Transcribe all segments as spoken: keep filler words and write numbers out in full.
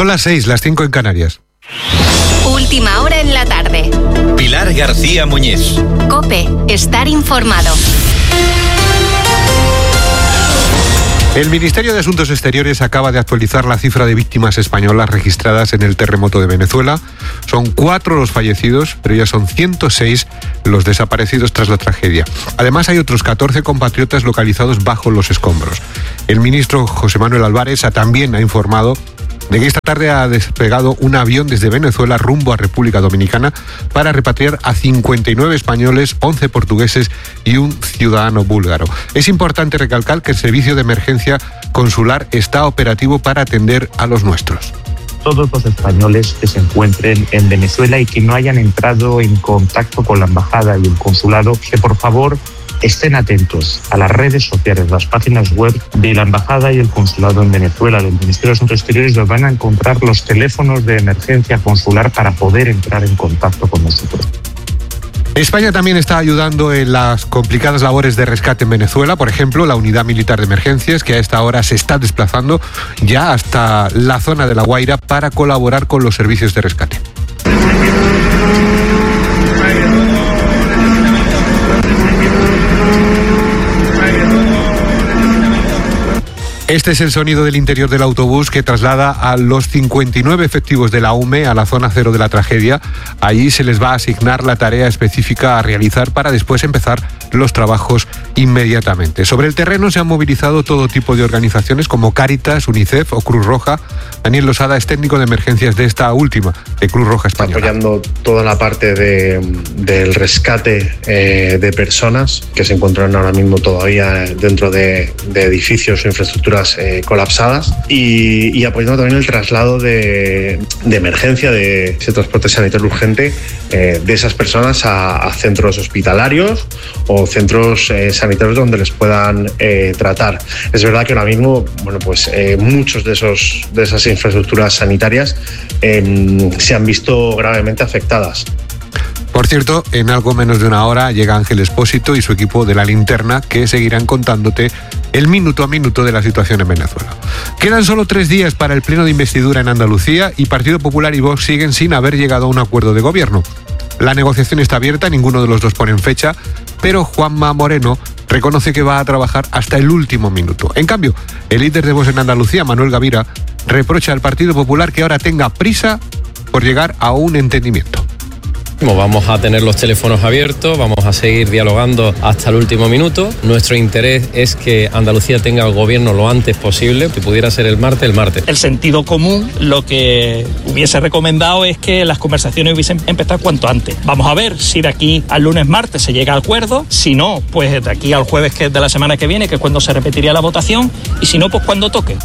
Son las seis, las cinco en Canarias. Última hora en la tarde. Pilar García Muñiz. COPE, estar informado. El Ministerio de Asuntos Exteriores acaba de actualizar la cifra de víctimas españolas registradas en el terremoto de Venezuela. Son cuatro los fallecidos, pero ya son ciento seis los desaparecidos tras la tragedia. Además, hay otros catorce compatriotas localizados bajo los escombros. El ministro José Manuel Álvarez también ha informado de que esta tarde ha despegado un avión desde Venezuela rumbo a República Dominicana para repatriar a cincuenta y nueve españoles, once portugueses y un ciudadano búlgaro. Es importante recalcar que el servicio de emergencia consular está operativo para atender a los nuestros. Todos los españoles que se encuentren en Venezuela y que no hayan entrado en contacto con la embajada y el consulado, que por favor estén atentos a las redes sociales, las páginas web de la Embajada y el Consulado en Venezuela, del Ministerio de Asuntos Exteriores, donde van a encontrar los teléfonos de emergencia consular para poder entrar en contacto con nosotros. España también está ayudando en las complicadas labores de rescate en Venezuela. Por ejemplo, la Unidad Militar de Emergencias, que a esta hora se está desplazando ya hasta la zona de La Guaira para colaborar con los servicios de rescate. Este es el sonido del interior del autobús que traslada a los cincuenta y nueve efectivos de la U M E a la zona cero de la tragedia. Allí se les va a asignar la tarea específica a realizar para después empezar los trabajos inmediatamente. Sobre el terreno se han movilizado todo tipo de organizaciones como Cáritas, UNICEF o Cruz Roja. Daniel Losada es técnico de emergencias de esta última, de Cruz Roja Española. Apoyando toda la parte de, del rescate eh, de personas que se encuentran ahora mismo todavía dentro de, de edificios o infraestructuras Eh, colapsadas y, y apoyando también el traslado de, de emergencia de ese transporte sanitario urgente eh, de esas personas a, a centros hospitalarios o centros eh, sanitarios donde les puedan eh, tratar. Es verdad que ahora mismo, bueno, pues eh, muchos de esos de esas infraestructuras sanitarias eh, se han visto gravemente afectadas. Por cierto, en algo menos de una hora llega Ángel Expósito y su equipo de La Linterna, que seguirán contándote el minuto a minuto de la situación en Venezuela. Quedan solo tres días para el pleno de investidura en Andalucía y Partido Popular y Vox siguen sin haber llegado a un acuerdo de gobierno. La negociación está abierta, ninguno de los dos pone fecha, pero Juanma Moreno reconoce que va a trabajar hasta el último minuto. En cambio, el líder de Vox en Andalucía, Manuel Gavira, reprocha al Partido Popular que ahora tenga prisa por llegar a un entendimiento. Vamos a tener los teléfonos abiertos, vamos a seguir dialogando hasta el último minuto. Nuestro interés es que Andalucía tenga el gobierno lo antes posible, que pudiera ser el martes, el martes. El sentido común lo que hubiese recomendado es que las conversaciones hubiesen empezado cuanto antes. Vamos a ver si de aquí al lunes, martes se llega a acuerdo. Si no, pues de aquí al jueves, que es de la semana que viene, que es cuando se repetiría la votación. Y si no, pues cuando toque.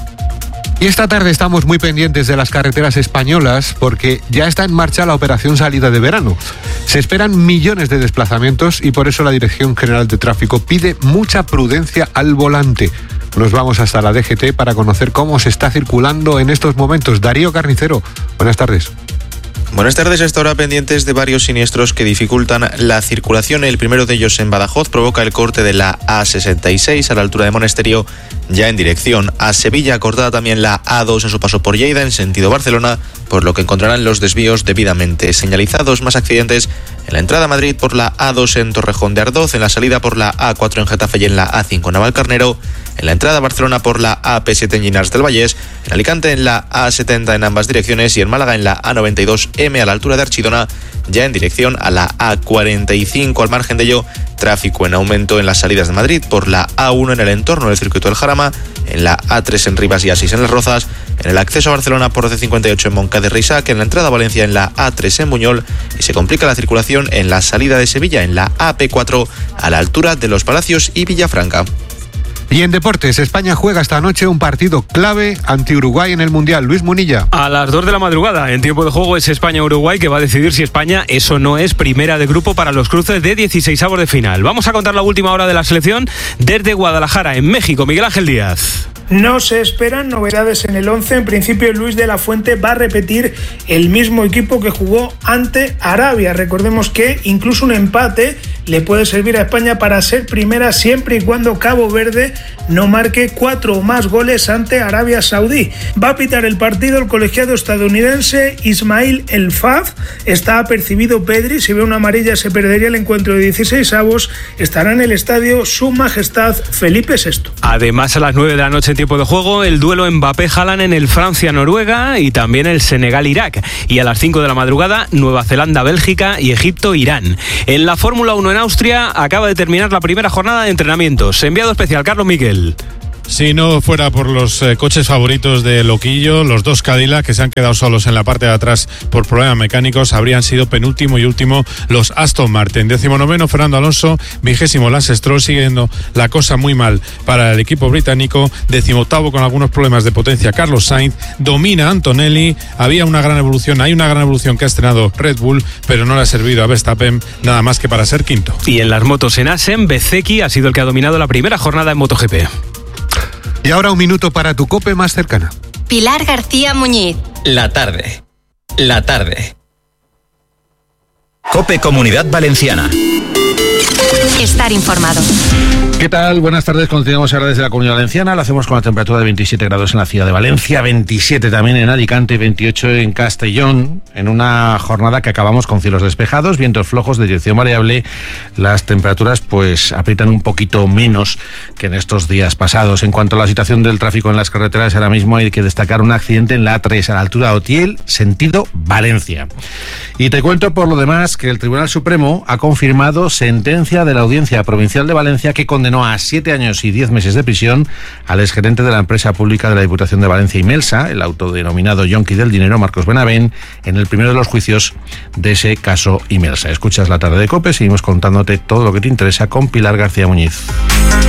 Y esta tarde estamos muy pendientes de las carreteras españolas porque ya está en marcha la operación salida de verano. Se esperan millones de desplazamientos y por eso la Dirección General de Tráfico pide mucha prudencia al volante. Nos vamos hasta la D G T para conocer cómo se está circulando en estos momentos. Darío Carnicero, buenas tardes. Buenas tardes. A esta hora pendientes de varios siniestros que dificultan la circulación. El primero de ellos en Badajoz provoca el corte de la A sesenta y seis a la altura de Monesterio, ya en dirección a Sevilla. Cortada también la A dos en su paso por Lleida en sentido Barcelona, por lo que encontrarán los desvíos debidamente señalizados. Más accidentes en la entrada a Madrid por la A dos en Torrejón de Ardoz, en la salida por la A cuatro en Getafe y en la A cinco en Navalcarnero, en la entrada a Barcelona por la A P siete en Llinars del Vallés, en Alicante en la A setenta en ambas direcciones y en Málaga en la A noventa y dos M a la altura de Archidona, ya en dirección a la A cuarenta y cinco. Al margen de ello, tráfico en aumento en las salidas de Madrid por la A uno en el entorno del circuito del Jarama, en la A tres en Rivas y A seis en Las Rozas, en el acceso a Barcelona por C cincuenta y ocho en Moncada de Reixac, en la entrada a Valencia en la A tres en Buñol y se complica la circulación en la salida de Sevilla en la A P cuatro a la altura de Los Palacios y Villafranca. Y en deportes, España juega esta noche un partido clave ante Uruguay en el Mundial. Luis Munilla. A las dos de la madrugada, en tiempo de juego, es España-Uruguay, que va a decidir si España es o no es primera de grupo para los cruces de dieciseisavos de final. Vamos a contar la última hora de la selección desde Guadalajara, en México. Miguel Ángel Díaz. No se esperan novedades en el once. En principio, Luis de la Fuente va a repetir el mismo equipo que jugó ante Arabia. Recordemos que incluso un empate le puede servir a España para ser primera siempre y cuando Cabo Verde no marque cuatro o más goles ante Arabia Saudí. Va a pitar el partido el colegiado estadounidense Ismail El Faz. Está apercibido Pedri. Si ve una amarilla se perdería el encuentro de dieciséis avos. Estará en el estadio Su Majestad Felipe sexto. Además, a las nueve de la noche en tiempo de juego, el duelo Mbappé-Haaland en el Francia-Noruega y también el Senegal-Irak. Y a las cinco de la madrugada, Nueva Zelanda-Bélgica y Egipto-Irán. En la Fórmula uno en Austria acaba de terminar la primera jornada de entrenamientos. Enviado especial, Carlos Miguel. Si no fuera por los eh, coches favoritos de Loquillo, los dos Cadillac que se han quedado solos en la parte de atrás por problemas mecánicos, habrían sido penúltimo y último los Aston Martin. Décimo noveno Fernando Alonso, vigésimo Lance Stroll, siguiendo la cosa muy mal para el equipo británico. Décimo octavo con algunos problemas de potencia Carlos Sainz, domina Antonelli. Había una gran evolución, hay una gran evolución que ha estrenado Red Bull, pero no le ha servido a Verstappen nada más que para ser quinto. Y en las motos en Assen, Bezzecchi ha sido el que ha dominado la primera jornada en MotoGP. Y ahora un minuto para tu COPE más cercana. Pilar García Muñiz. La tarde. La tarde. COPE Comunidad Valenciana. Estar informado. ¿Qué tal? Buenas tardes. Continuamos ahora desde la Comunidad Valenciana. Lo hacemos con la temperatura de veintisiete grados en la ciudad de Valencia, veintisiete también en Alicante, veintiocho en Castellón, en una jornada que acabamos con cielos despejados, vientos flojos de dirección variable. Las temperaturas pues aprietan un poquito menos que en estos días pasados. En cuanto a la situación del tráfico en las carreteras, ahora mismo hay que destacar un accidente en la A tres a la altura de Otiel, sentido Valencia. Y te cuento por lo demás que el Tribunal Supremo ha confirmado sentencia de la Audiencia Provincial de Valencia que condenó a siete años y diez meses de prisión al exgerente de la empresa pública de la Diputación de Valencia Imelsa, el autodenominado yonki del dinero, Marcos Benavent, en el primero de los juicios de ese caso Imelsa. Escuchas La Tarde de COPE, seguimos contándote todo lo que te interesa con Pilar García Muñiz.